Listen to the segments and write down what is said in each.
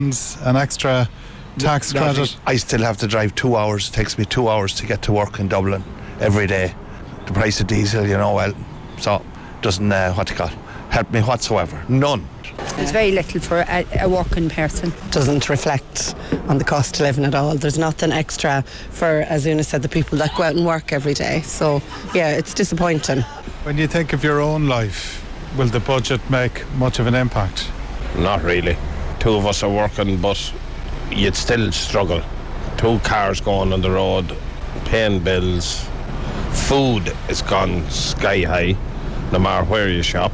An extra tax credit. I still have to drive 2 hours. It takes me 2 hours to get to work in Dublin every day. The price of diesel, so doesn't help me whatsoever. None. There's very little for a working person. Doesn't reflect on the cost of living at all. There's nothing extra for, as Una said, the people that go out and work every day. So, yeah, it's disappointing. When you think of your own life, will the budget make much of an impact? Not really. 2 of us are working, but you'd still struggle. 2 cars going on the road, paying bills. Food has gone sky high, no matter where you shop.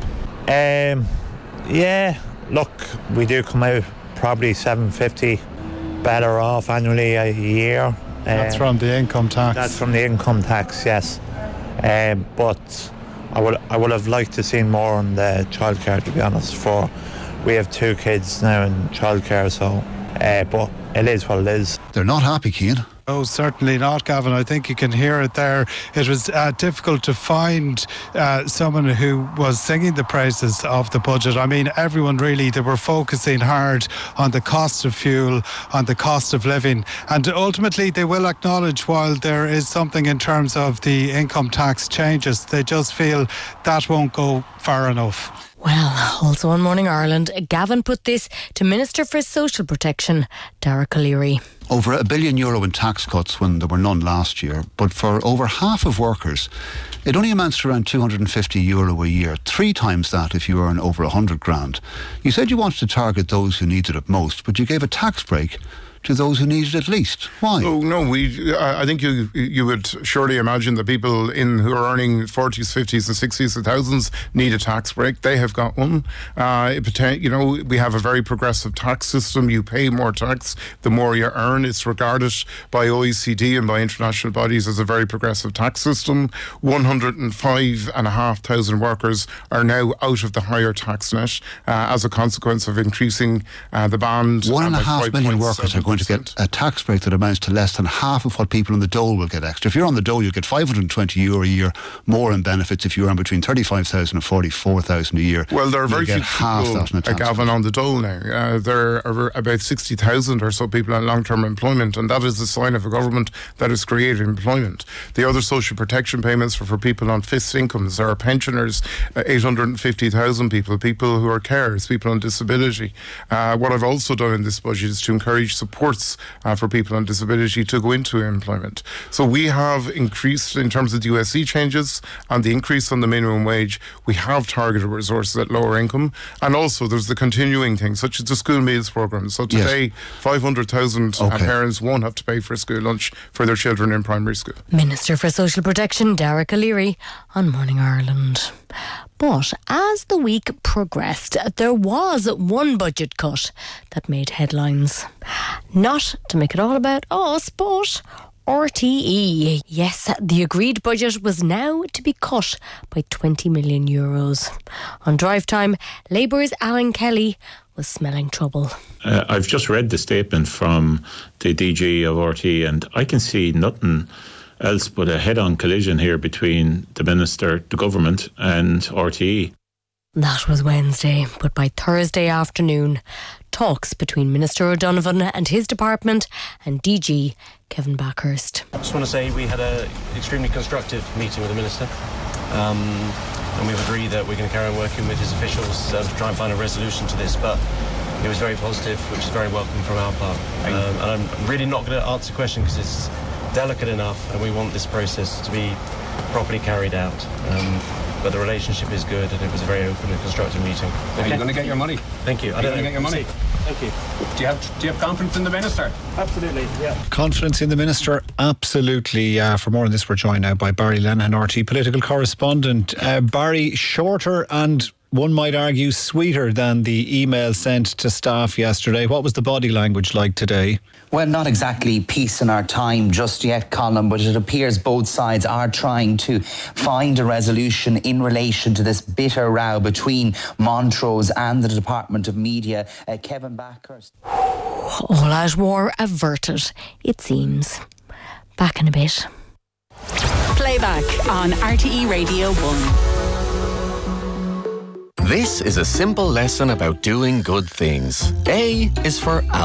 Yeah, look, we do come out probably $750 better off annually a year. That's from the income tax. That's from the income tax, yes. But I would have liked to see more on the childcare, to be honest. We have 2 kids now in childcare, so but it is what it is. They're not happy, Cian. Oh, certainly not, Gavin. I think you can hear it there. It was difficult to find someone who was singing the praises of the budget. I mean, everyone really, they were focusing hard on the cost of fuel, on the cost of living. And ultimately, they will acknowledge while there is something in terms of the income tax changes, they just feel that won't go far enough. Well, also on Morning Ireland, Gavin put this to Minister for Social Protection, Darragh O'Leary. Over €1 billion in tax cuts when there were none last year, but for over half of workers, it only amounts to around €250 a year, 3 times that if you earn over 100 grand. You said you wanted to target those who needed it most, but you gave a tax break to those who need it least. Why? Oh no, I think you would surely imagine the people who are earning 40s, 50s, and 60s, and thousands need a tax break. They have got one. We have a very progressive tax system. You pay more tax the more you earn. It's regarded by OECD and by international bodies as a very progressive tax system. 105,500 workers are now out of the higher tax net as a consequence of increasing the band. 1.5 million workers are going to get a tax break that amounts to less than half of what people on the dole will get extra. If you're on the dole, you'll get €520 a year more in benefits if you earn between 35,000 and 44,000 a year. Well, there are very few people, Gavin, on the dole now. There are about 60,000 or so people on long-term employment, and that is a sign of a government that has created employment. The other social protection payments are for people on fixed incomes. There are pensioners, 850,000 people who are carers, people on disability. What I've also done in this budget is to encourage supports for people on disability to go into employment. So we have increased, in terms of the USC changes and the increase on the minimum wage, we have targeted resources at lower income. And also there's the continuing things, such as the school meals programme. So today, 500,000 parents won't have to pay for a school lunch for their children in primary school. Minister for Social Protection, Darragh O'Leary, on Morning Ireland. But as the week progressed, there was one budget cut that made headlines. Not to make it all about us, but RTE. Yes, the agreed budget was now to be cut by €20 million. On Drive Time, Labour's Alan Kelly was smelling trouble. I've just read the statement from the DG of RTE, and I can see nothing else but a head-on collision here between the Minister, the Government and RTE. That was Wednesday, but by Thursday afternoon, talks between Minister O'Donovan and his department and DG Kevin Backhurst. I just want to say we had an extremely constructive meeting with the Minister, and we've agreed that we're going to carry on working with his officials to try and find a resolution to this, but it was very positive, which is very welcome from our part. And I'm really not going to answer the question because it's delicate enough and we want this process to be properly carried out. But the relationship is good and it was a very open and constructive meeting. Are you going to get your money? Thank you. Are you going to get your money? Thank you. Do you have confidence in the Minister? Absolutely, yeah. Confidence in the Minister? Absolutely. For more on this, we're joined now by Barry Lenihan, RTE political correspondent. Barry, shorter and one might argue sweeter than the email sent to staff yesterday. What was the body language like today? Well, not exactly peace in our time just yet, Colin, but it appears both sides are trying to find a resolution in relation to this bitter row between Montrose and the Department of Media. Kevin Backhurst. All-out war averted, it seems. Back in a bit. Playback on RTE Radio 1. This is a simple lesson about doing good things. A is for